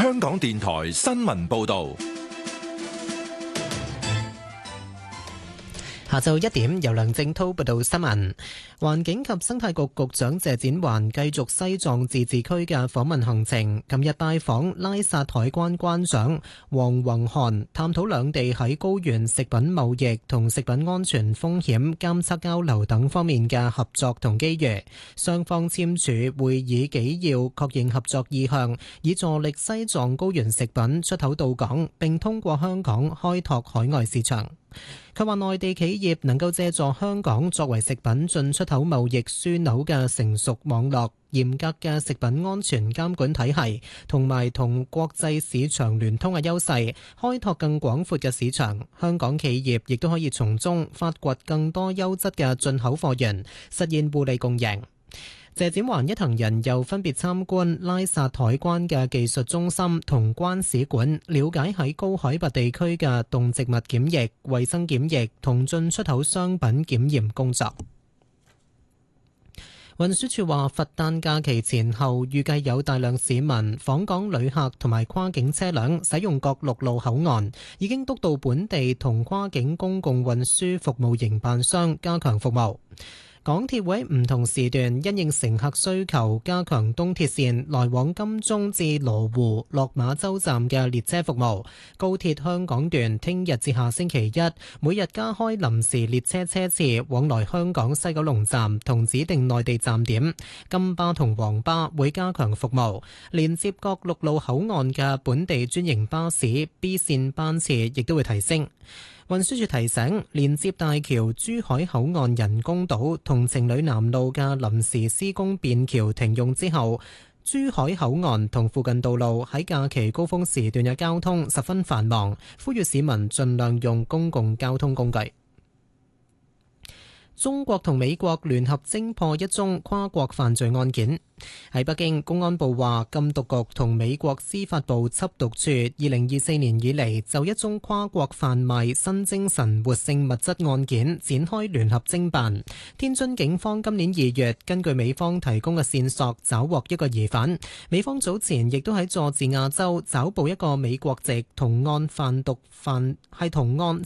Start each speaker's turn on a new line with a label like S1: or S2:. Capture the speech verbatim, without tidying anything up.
S1: 香港電台新聞報道。
S2: 下晝一點，由梁正濤報道新聞。環境及生態局局長謝展寰繼續西藏自治區嘅訪問行程，琴日拜訪拉薩海關關長黃宏漢，探討兩地喺高原食品貿易同食品安全風險監測交流等方面嘅合作同機遇。雙方簽署會議紀要，確認合作意向，以助力西藏高原食品出口到港，並通過香港開拓海外市場。佢話內地企業能夠借助香港作為食品進出口貿易樞紐嘅成熟網絡、嚴格嘅食品安全監管體系，同埋同國際市場聯通嘅優勢，開拓更廣闊嘅市場。香港企業亦都可以從中發掘更多優質嘅進口貨源，實現互利共贏。謝展寰一行人又分別參觀拉薩海關嘅技術中心同關使館，了解喺高海拔地區嘅動植物檢疫、衛生檢疫同進出口商品檢驗工作。運輸署話，佛誕假期前後預計有大量市民、訪港旅客同埋跨境車輛使用各陸路口岸，已經督導本地同跨境公共運輸服務營辦商加強服務。港鐵會喺唔同時段因應乘客需求，加強東鐵線來往金鐘至羅湖、落馬洲站嘅列車服務。高鐵香港段聽日至下星期一，每日加開臨時列車車次往來香港西九龍站同指定內地站點。金巴同黃巴會加強服務，連接各陸路口岸嘅本地專營巴士 B 線班次亦都會提升。運輸署提醒，連接大橋珠海口岸人工島同情侶南路嘅臨時施工便橋停用之後，珠海口岸同附近道路喺假期高峰時段嘅交通十分繁忙，呼籲市民盡量用公共交通工具。中國同美國聯合偵破一宗跨國犯罪案件。喺北京，公安部話，禁毒局同美國司法部緝毒處二零二四年以嚟就一宗跨國販賣新精神活性物質案件展開聯合偵辦。天津警方今年二月根據美方提供嘅線索抓獲一個疑犯。美方早前亦都喺佐治亞州抓捕一個美國籍同案販毒犯係同案